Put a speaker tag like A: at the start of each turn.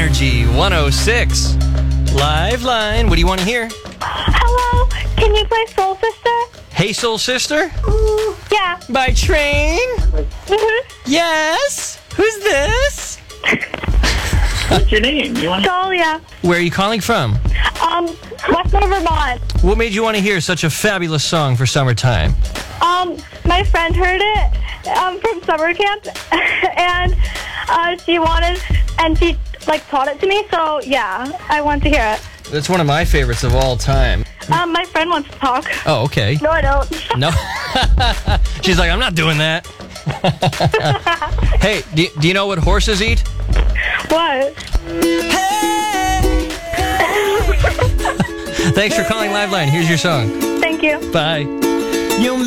A: Energy 106. Live line. What do you want to hear?
B: Hello, can you play Soul Sister?
A: Hey, Soul Sister?
B: Yeah.
A: By Train?
B: Mm-hmm.
A: Yes. Who's this?
C: What's your name?
B: Dahlia.
A: Where are you calling from?
B: Westmore, Vermont.
A: What made you want to hear such a fabulous song for summertime?
B: My friend heard it from summer camp, and she taught it to me, so yeah, I want to hear it.
A: That's one of my favorites of all time.
B: My friend wants to talk.
A: Oh, okay.
B: No, I don't.
A: No. She's like, I'm not doing that. Hey, do you know what horses eat?
B: What?
A: Thanks for calling Liveline. Here's your song.
B: Thank you.
A: Bye.